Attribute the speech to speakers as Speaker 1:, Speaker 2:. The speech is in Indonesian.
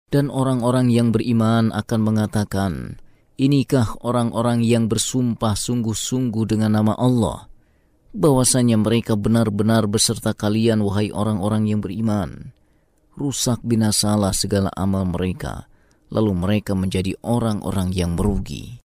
Speaker 1: Dan orang-orang yang beriman akan mengatakan, inikah orang-orang yang bersumpah sungguh-sungguh dengan nama Allah, bahwasanya mereka benar-benar beserta kalian, wahai orang-orang yang beriman. Rusak binasalah segala amal mereka, lalu mereka menjadi orang-orang yang merugi.